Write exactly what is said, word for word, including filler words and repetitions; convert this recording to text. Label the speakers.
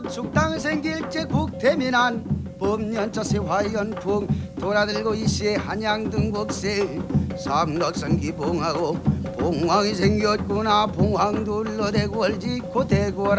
Speaker 1: 숙당 생길제 국태민한 법년자세 화연풍 돌아들고 이시에 한양등국세 삼락산 기봉하고 봉황이 생겼구나. 봉황 둘러대고 얼짓고 대고